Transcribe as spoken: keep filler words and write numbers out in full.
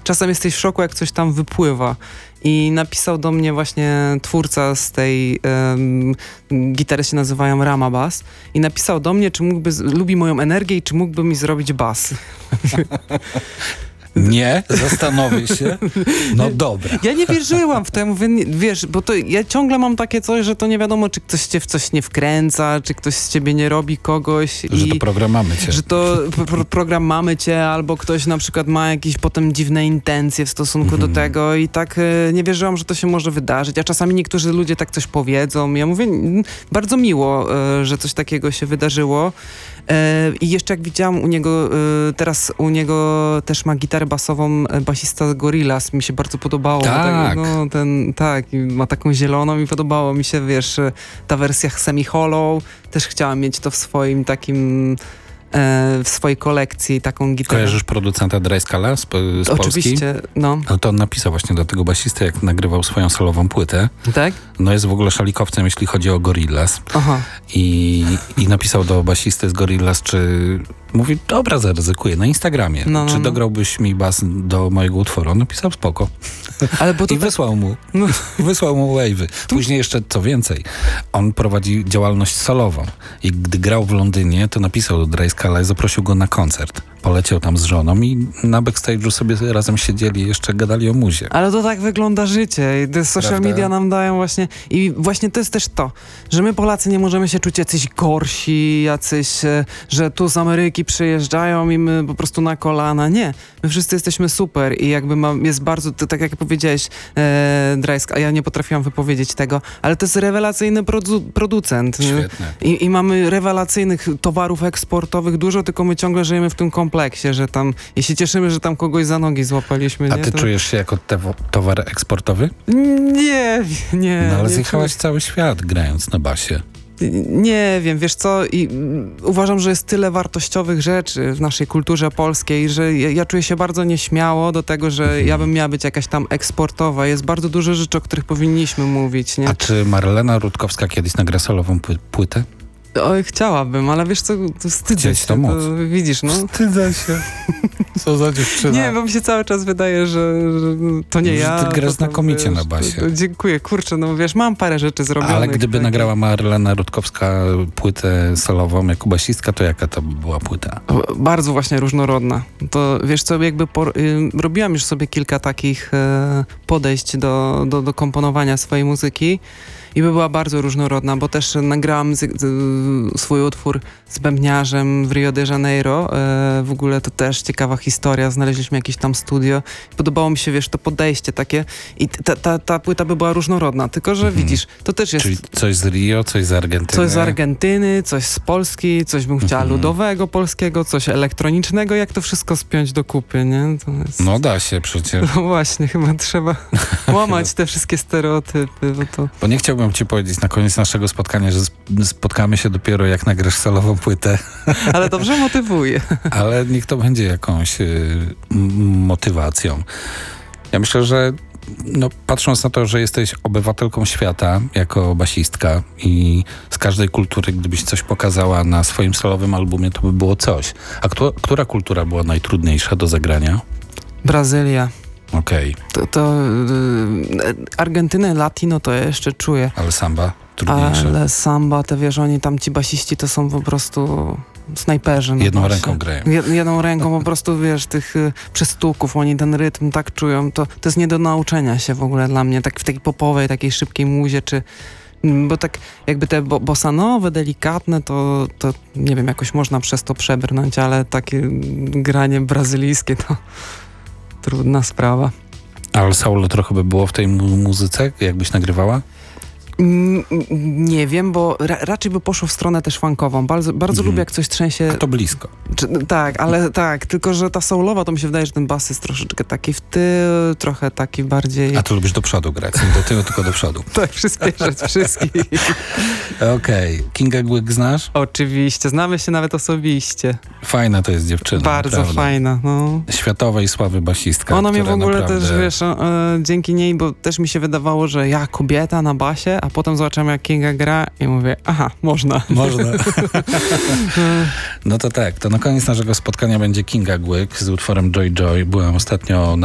czasem jesteś w szoku, jak coś tam wypływa. I napisał do mnie właśnie twórca z tej um, gitary się nazywają Rama Bass i napisał do mnie, czy mógłby, lubi moją energię i czy mógłby mi zrobić bas. Nie, zastanowię się. No dobra. Ja nie wierzyłam w to, ja mówię, nie, wiesz, bo to ja ciągle mam takie coś, że to nie wiadomo, czy ktoś cię w coś nie wkręca, czy ktoś z ciebie nie robi kogoś. Że i, to program mamy cię. Że to pro, program mamy cię, albo ktoś na przykład ma jakieś potem dziwne intencje w stosunku Mhm. do tego i tak e, nie wierzyłam, że to się może wydarzyć. A czasami niektórzy ludzie tak coś powiedzą. Ja mówię, m, bardzo miło, e, że coś takiego się wydarzyło. E, I jeszcze jak widziałam u niego, e, teraz u niego też ma gitarę basową e, basista z Gorillaz. Mi się bardzo podobało. Tak. No, ten, tak, i ma taką zieloną i podobało mi się, wiesz, e, ta wersja semi-hollow. Też chciałam mieć to w swoim takim, e, w swojej kolekcji, taką gitarę. Kojarzysz producenta Dreiskala z, z Polski? Oczywiście, no. No to on napisał właśnie do tego basisty, jak nagrywał swoją solową płytę. Tak? No jest w ogóle szalikowcem, jeśli chodzi o Gorillaz. Aha. I, I napisał do basisty z Gorillaz, czy... Mówi, dobra, zaryzykuję, na Instagramie. No, no, czy no. dograłbyś mi bas do mojego utworu? On napisał spoko. Ale bo to I tak- wysłał mu. No. Wysłał mu wave'y. Później jeszcze, co więcej, on prowadzi działalność solową. I gdy grał w Londynie, to napisał do Dreiskala i zaprosił go na koncert. Poleciał tam z żoną i na backstage'u sobie razem siedzieli i jeszcze gadali o muzie. Ale to tak wygląda życie i te social Prawda? media nam dają właśnie i właśnie to jest też to, że my Polacy nie możemy się czuć jacyś gorsi, jacyś, e, że tu z Ameryki przyjeżdżają i my po prostu na kolana. Nie, my wszyscy jesteśmy super i jakby mam, jest bardzo, to, tak jak powiedziałeś e, Drajsk, a ja nie potrafiłam wypowiedzieć tego, ale to jest rewelacyjny produ- producent. Świetne. I, I mamy rewelacyjnych towarów eksportowych dużo, tylko my ciągle żyjemy w tym kompleksie, że tam, i się cieszymy, że tam kogoś za nogi złapaliśmy. A nie? ty To... czujesz się jako tewo- towar eksportowy? Nie, nie. No ale nie zjechałaś czuję- cały świat grając na basie. Nie wiem, wiesz co, i mm, uważam, że jest tyle wartościowych rzeczy w naszej kulturze polskiej, że ja, ja czuję się bardzo nieśmiało do tego, że Mhm. ja bym miała być jakaś tam eksportowa. Jest bardzo dużo rzeczy, o których powinniśmy mówić, nie? A czy Marlena Rutkowska kiedyś nagra solową pły- płytę? Oj, chciałabym, ale wiesz co, to wstydzę Chcieć się. to móc. Widzisz, no. Wstydzę się. Co za dziewczyna. Nie, bo mi się cały czas wydaje, że, że to nie Że ja. ty grasz to tam, znakomicie wiesz, na basie. To, to dziękuję, kurczę, no wiesz, mam parę rzeczy zrobionych. Ale gdyby tak. nagrała Marlena Rutkowska płytę solową jako basistka, to jaka to by była płyta? Bardzo właśnie różnorodna. To wiesz co, jakby por, y, robiłam już sobie kilka takich y, podejść do, do, do komponowania swojej muzyki i by była bardzo różnorodna, bo też nagrałam z, y, swój utwór z bębniarzem w Rio de Janeiro. Y, w ogóle to też ciekawa historia. Znaleźliśmy jakieś tam studio. Podobało mi się, wiesz, to podejście takie i ta, ta, ta płyta by była różnorodna, tylko że Mhm. widzisz, to też jest... Czyli coś z Rio, coś z Argentyny? Coś z Argentyny, coś z Polski, coś bym chciała Mhm. ludowego polskiego, coś elektronicznego, jak to wszystko spiąć do kupy, nie? To jest... No da się przecież. No właśnie, chyba trzeba łamać te wszystkie stereotypy, bo to... Bo nie chciałbym ci powiedzieć na koniec naszego spotkania, że sp- spotkamy się dopiero jak nagrasz solową płytę, Ale dobrze motywuje. ale niech to będzie jakąś y, m- motywacją. Ja myślę, że no, patrząc na to, że jesteś obywatelką świata jako basistka i z każdej kultury, gdybyś coś pokazała na swoim solowym albumie, to by było coś. A kto, która kultura była najtrudniejsza do zagrania? Brazylia. Okej, To, to y, Argentynę, latino to ja jeszcze czuję. ale samba trudniejsze. Ale samba, te wiesz, oni tam ci basiści to są po prostu snajperzy. na Jedną basie. ręką grają. Jed, jedną ręką po prostu, wiesz, tych y, przestuków, oni ten rytm tak czują. To, to jest nie do nauczenia się w ogóle dla mnie, tak w takiej popowej, takiej szybkiej muzie, czy... mm, Bo tak jakby te bo, bossanowe, delikatne, to, to nie wiem, jakoś można przez to przebrnąć, ale takie granie brazylijskie to trudna sprawa. Ale solo trochę by było w tej mu- muzyce, jakbyś nagrywała? Mm, Nie wiem, bo ra, raczej by poszło w stronę też funkową. Bardzo, bardzo Mhm. lubię, jak coś trzęsie. A to blisko. Czy, tak, ale tak, tylko że ta soulowa, to mi się wydaje, że ten bas jest troszeczkę taki w tył, trochę taki bardziej... A ty lubisz do przodu grać, nie do tyłu, tylko do przodu. Tak, przyspieszać wszystkich. Okej. Kinga Głyk znasz? Oczywiście, znamy się nawet osobiście. Fajna to jest dziewczyna. Bardzo naprawdę. fajna, no. Światowej sławy basistka. Ona mnie w która ogóle naprawdę... też, wiesz, e, dzięki niej, bo też mi się wydawało, że ja kobieta na basie, a potem zobaczyłem, jak Kinga gra i mówię, aha, można. Można. No to tak, to na koniec naszego spotkania będzie Kinga Głyk z utworem Joy Joy. Byłem ostatnio na